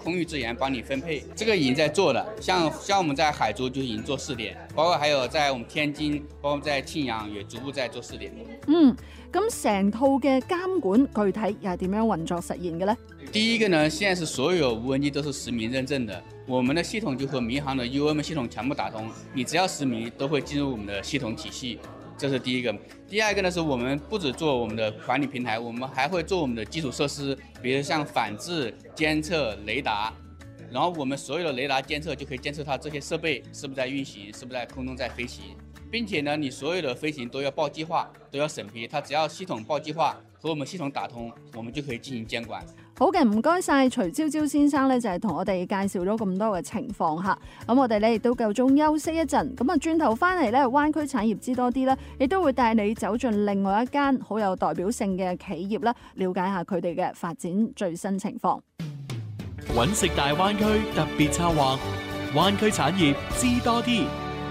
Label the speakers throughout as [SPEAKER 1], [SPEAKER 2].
[SPEAKER 1] 空域资源帮你分配，这个已经在做了。像我们在海珠就已经做试点，包括还有在我们天津，包括在庆陽也逐步在做試點。
[SPEAKER 2] 咁成套嘅監管具體又係點樣運作實現嘅呢？
[SPEAKER 1] 第一個呢，現在是所有無人機都是實名認證的，我們的系統就和民航的 UAM 系統全部打通，你只要實名都會進入我們的系統體系。這是第一個。第二個呢，是我們不只做我們的管理平台，我們還會做我們的基礎設施，比如像反制、監測、雷達，然後我們所有的雷達監測就可以監測它這些設備是不是在運行，是不是在空中在飛行，並且呢，你所有的飛行都要報計劃，都要審批，它只要系統報計劃和我們系統打通，我們就可以進行監管。
[SPEAKER 2] 好嘅，唔該晒徐朝朝先生咧，就係同我哋介紹咗咁多嘅情況嚇。咁我哋咧亦都夠鐘休息一陣，咁啊轉頭翻嚟咧，灣區產業知多啲啦，亦都會帶你走進另外一間好有代表性嘅企業啦，了解下佢哋嘅發展最新情況。
[SPEAKER 3] 揾食大灣區特別策劃，灣區產業知多啲。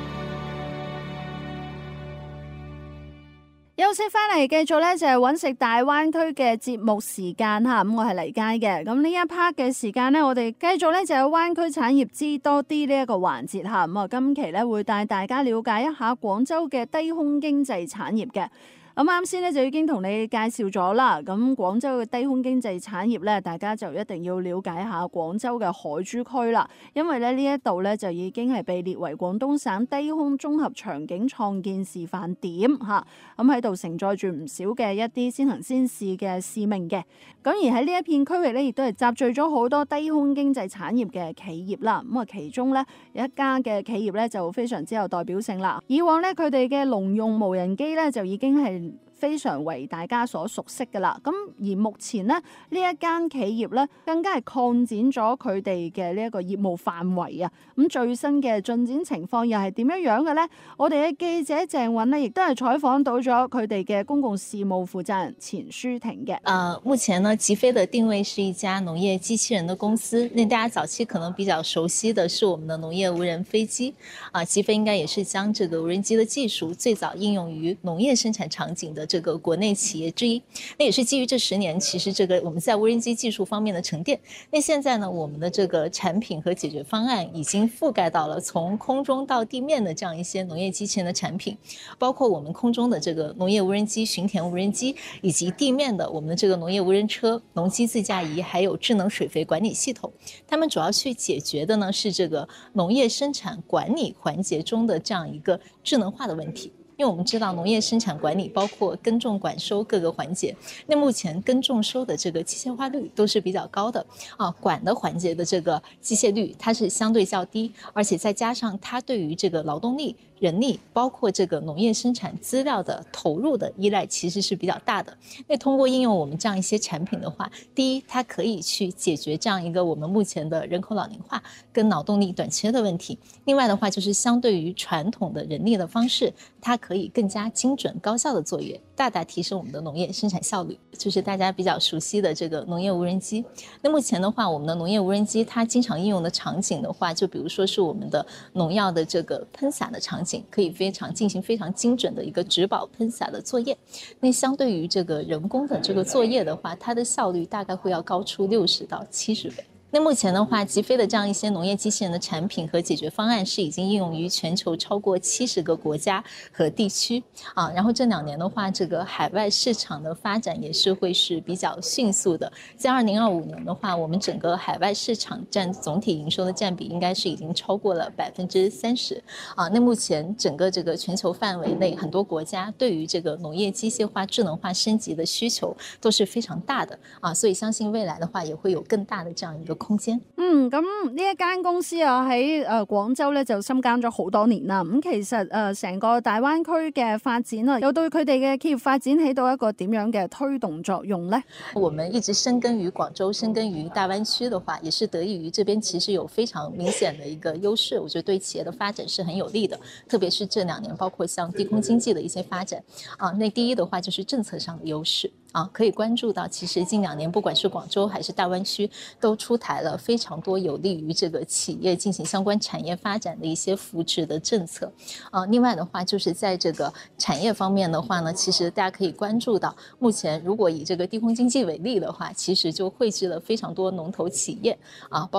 [SPEAKER 2] 休息翻嚟，繼續咧就係揾食大灣區嘅節目時間嚇，咁我係黎佳嘅。咁呢一 part 嘅時間咧，我哋繼續咧就有灣區產業知多啲呢一個環節嚇。咁啊，今期咧會帶大家了解一下廣州嘅低空經濟產業嘅。咁啱先咧就已經同你介紹咗啦。咁廣州嘅低空經濟產業咧，大家就一定要了解下廣州嘅海珠區啦。因為咧呢一度咧就已經係被列為廣東省低空綜合場景創建示範點嚇。咁喺度承載住唔少嘅一啲先行先試嘅使命嘅。咁而喺呢一片區域咧，亦都係集聚咗好多低空經濟產業嘅企業啦。咁啊，其中咧有一家嘅企業咧就非常之有代表性啦。以往咧佢哋嘅農用無人機咧就已經係非常為大家所熟悉㗎啦，咁而目前呢，呢一間企業咧更加係擴展咗佢哋嘅呢一個業務範圍啊！咁最新嘅進展情況又係點樣樣嘅呢？我哋嘅記者鄭韻呢，亦都係採訪到咗佢哋嘅公共事務負責人錢舒婷嘅。
[SPEAKER 4] 目前呢，極飛的定位是一家農業機器人的公司。那大家早期可能比較熟悉的是我們的農業無人飛機極飛應該也是將這個無人機的技術最早應用於農業生產場景的這個國內企業之一，那也是基於這10年其實這個我們在無人機技術方面的沉澱。那現在呢，我們的這個產品和解決方案已經覆蓋到了從空中到地面的這樣一些農業機器人的產品，包括我們空中的這個農業無人機、巡田無人機，以及地面的我們的這個農業無人車、農機自駕儀，還有智能水肥管理系統。他們主要去解決的呢是這個農業生產管理環節中的這樣一個智能化的問題。因為我們知道農業生產管理包括耕種、管收各個環節，那目前耕種收的這個機械化率都是比較高的管的環節的這個機械率它是相對較低，而且再加上它對於這個勞動力、人力，包括這個農業生產資料的投入的依賴其實是比較大的。那通過應用我們這樣一些產品的話，第一，它可以去解決這樣一個我們目前的人口老齡化跟勞動力短缺的問題。另外的話，就是相對於傳統的人力的方式，它可以更加精準高效的作業，大大提升我們的農業生產效率。就是大家比較熟悉的這個農業無人機。那目前的話，我們的農業無人機它經常應用的場景的話，就比如說是我們的農藥的這個噴灑的場景，可以進行非常精準的一個植保噴灑的作業。那相對於這個人工的這個作業的話，它的效率大概會要高出60到70倍。那目前的話，極飛的這樣一些農業機器人的產品和解決方案是已經應用於全球超過70個國家和地區然後這2年的話，這個海外市場的發展也是會是比較迅速的。在2025年的話，我們整個海外市場佔總體營收的佔比應該是已經超過了30%那目前整個這個全球範圍內，很多國家對於這個農業機械化、智能化升級的需求都是非常大的所以相信未來的話，也會有更大的這樣一個空間。
[SPEAKER 2] 咁呢一間公司喺廣州咧就深耕咗好多年啦。咁其實成個大灣區嘅發展又對佢哋嘅企業發展起到一個點樣嘅推動作用呢？
[SPEAKER 4] 我們一直深耕於廣州、深耕於大灣區的話，也是得益於這邊其實有非常明顯的一個優勢，我覺得對企業的發展是很有利的。特別是這2年，包括像低空經濟的一些發展那第一的話就是政策上的優勢。可以關注到，其實近2年，不管是廣州還是大灣區，都出台了非常多有利於這個企業進行相關產業發展的一些扶持的政策。另外的話，就是在這個產業方面的話呢，其實大家可以關注到，目前如果以這個低空經濟為例的話，其實就匯聚了非常多龍頭企業包